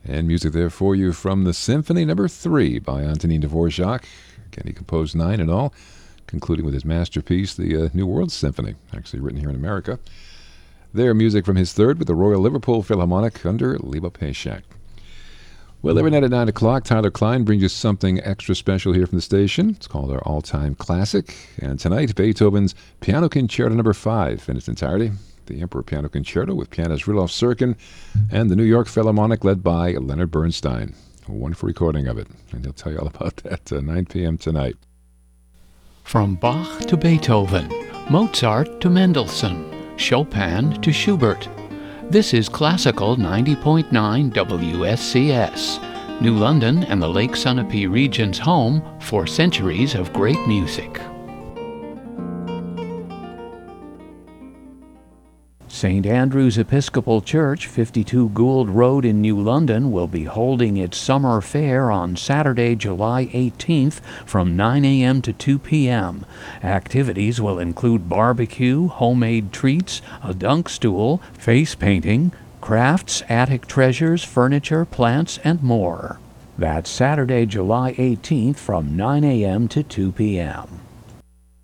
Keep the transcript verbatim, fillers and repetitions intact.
And music there for you from the Symphony Number Three by Antonin Dvorak. Again, he composed nine in all, concluding with his masterpiece, the uh, New World Symphony, actually written here in America. Their music from his third with the Royal Liverpool Philharmonic under Leba Peshak. Well, every night at nine o'clock, Tyler Klein brings you something extra special here from the station. It's called our all-time classic. And tonight, Beethoven's Piano Concerto Number Five in its entirety. The Emperor Piano Concerto with pianist Rudolf Serkin and the New York Philharmonic led by Leonard Bernstein. A wonderful recording of it, and he'll tell you all about that at nine p.m. tonight. From Bach to Beethoven, Mozart to Mendelssohn, Chopin to Schubert. This is Classical ninety point nine W S C S, New London and the Lake Sunapee region's home for centuries of great music. Saint Andrew's Episcopal Church, fifty-two Gould Road in New London, will be holding its summer fair on Saturday, July eighteenth from nine a.m. to two p.m. Activities will include barbecue, homemade treats, a dunk stool, face painting, crafts, attic treasures, furniture, plants, and more. That's Saturday, July eighteenth from nine a.m. to two p.m.